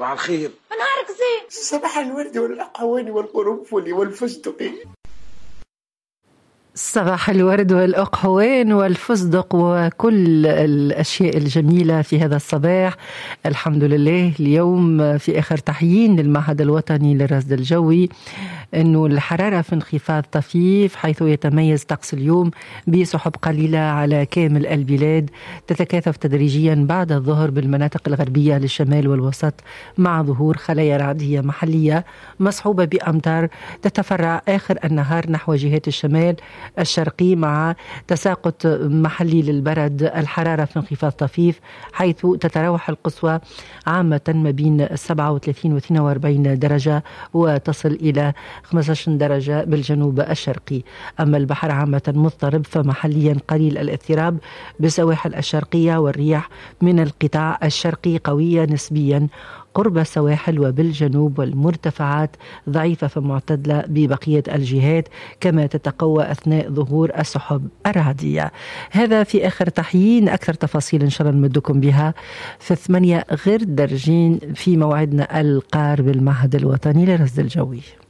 صباح الخير. نهارك زين. صباح الورد والأقوان والقرنفل والفستق. صباح الورد والأقحوان والفستق وكل الأشياء الجميلة في هذا الصباح. الحمد لله. اليوم في آخر تحيين للمعهد الوطني للرصد الجوي أنه الحرارة في انخفاض طفيف، حيث يتميز طقس اليوم بسحب قليلة على كامل البلاد تتكاثف تدريجيا بعد الظهر بالمناطق الغربية للشمال والوسط، مع ظهور خلايا رعدية محلية مصحوبة بأمطار تتفرع آخر النهار نحو جهات الشمال الشرقي، مع تساقط محلي للبرد. الحرارة في انخفاض طفيف، حيث تتراوح القصوى عامة ما بين 37 و 42 درجة وتصل إلى 15 درجة بالجنوب الشرقي. أما البحر عامة مضطرب، فمحليا قليل الاضطراب بالسواحل الشرقية، والرياح من القطاع الشرقي قوية نسبيا قرب السواحل وبالجنوب، والمرتفعات ضعيفة فمعتدلة ببقية الجهات، كما تتقوى أثناء ظهور السحب الرعدية. هذا في آخر تحيين. أكثر تفاصيل إن شاء الله نمدكم بها في 8 غير درجين في موعدنا القار بالمعهد الوطني للرصد الجوي.